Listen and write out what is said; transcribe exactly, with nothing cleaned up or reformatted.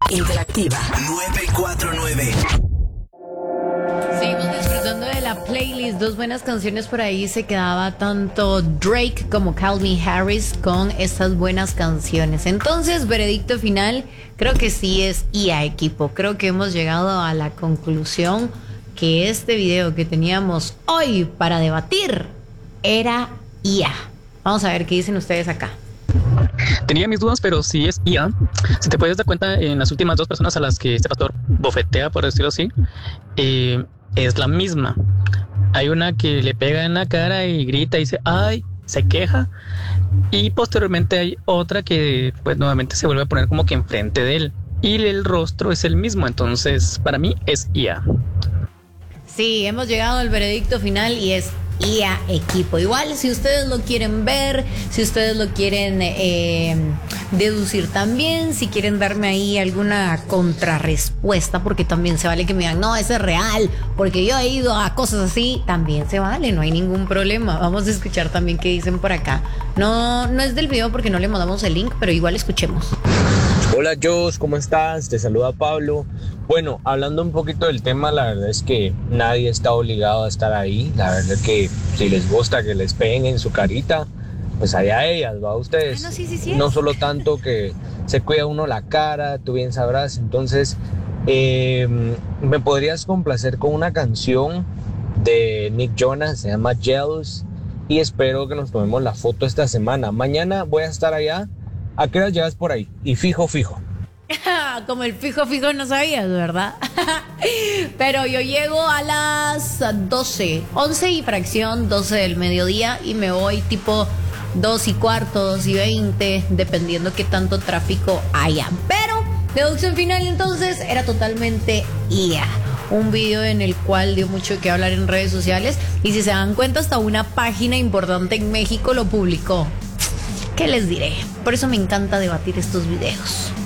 Interactiva nueve cuatro nueve. Seguimos disfrutando de la playlist. Dos buenas canciones por ahí. Se quedaba tanto Drake como Calvin Harris con estas buenas canciones. Entonces, veredicto final, creo que sí es I A, equipo. Creo que hemos llegado a la conclusión que este video que teníamos hoy para debatir era I A. Vamos a ver qué dicen ustedes acá. Tenía mis dudas, pero sí es I A. Si te puedes dar cuenta, en las últimas dos personas a las que este pastor bofetea, por decirlo así, eh, es la misma. Hay una que le pega en la cara y grita y dice ¡ay! Se queja. Y posteriormente hay otra que pues nuevamente se vuelve a poner como que enfrente de él. Y el rostro es el mismo. Entonces, para mí es I A. Sí, hemos llegado al veredicto final y es I A, equipo. Igual, si ustedes lo quieren ver, si ustedes lo quieren eh, deducir también, si quieren darme ahí alguna contrarrespuesta, porque también se vale que me digan, no, eso es real, porque yo he ido a cosas así, también se vale, no hay ningún problema. Vamos a escuchar también qué dicen por acá. No, no es del video porque no le mandamos el link, pero igual escuchemos. Hola Jos, ¿cómo estás? Te saluda Pablo. Bueno, hablando un poquito del tema, la verdad es que nadie está obligado a estar ahí. La verdad es que si les gusta que les peguen en su carita, pues allá ellas, va ustedes. Ah, no, sí, sí, sí, no solo tanto que se cuida uno la cara, tú bien sabrás. Entonces, eh, ¿me podrías complacer con una canción de Nick Jonas? Se llama Jealous. Y espero que nos tomemos la foto esta semana. Mañana voy a estar allá. ¿A qué hora llegas por ahí? Y fijo, fijo. Como el fijo, fijo no sabías, ¿verdad? Pero yo llego a las doce, once y fracción, doce del mediodía, y me voy tipo dos y cuarto, dos y veinte, dependiendo qué tanto tráfico haya. Pero, deducción final entonces, era totalmente I A. Un video en el cual dio mucho que hablar en redes sociales, y si se dan cuenta, hasta una página importante en México lo publicó. ¿Qué les diré? Por eso me encanta debatir estos videos.